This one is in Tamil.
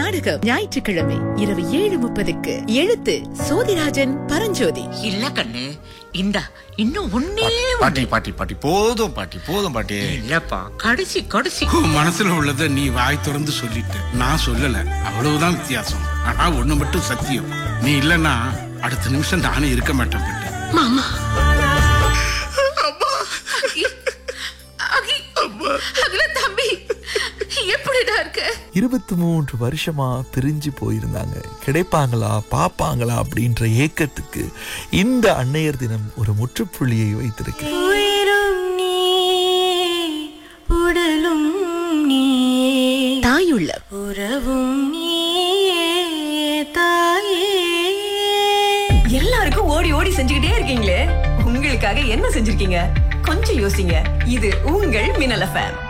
நாடகம் ஞாயிற்றுக்கிழமை இரவு 7:30க்கு. எழுத்து சோதிராஜன் பரஞ்சோதி. இல்ல கண்ணு, இந்தா இன்னும் ஒன்னே பாட்டி பாட்டி பாட்டி போதும் பாட்டி, போதும் பாட்டி. இல்லப்பா, கடைசி கடைசி. உன் மனசுல உள்ளத நீ வாய் திறந்து சொல்லிட்ட, நான் சொல்லல, அவ்வளவுதான் வித்தியாசம். ஆனா ஒண்ணு மட்டும் சத்தியம், நீ இல்லன்னா அடுத்த நிமிஷம் நானே இருக்க மாட்டேன் பாட்டி. மாமா, தம்பி எப்படிடா இருக்க? 23 வருஷமா பிரிஞ்சு போயிருந்தாங்க. கிடைப்பாங்களா பாப்பாங்களா அப்படின்ற ஏக்கத்துக்கு இந்த அன்னையர் தினம் ஒரு முற்றுப்புள்ளியை வைத்திருக்கு. தாயுள்ள எல்லாருக்கும் ஓடி ஓடி செஞ்சுக்கிட்டே இருக்கீங்களே, உங்களுக்காக என்ன செஞ்சிருக்கீங்க? கொஞ்சம் யோசிங்க. இது உங்கள் மின்னல் எஃப்எம்.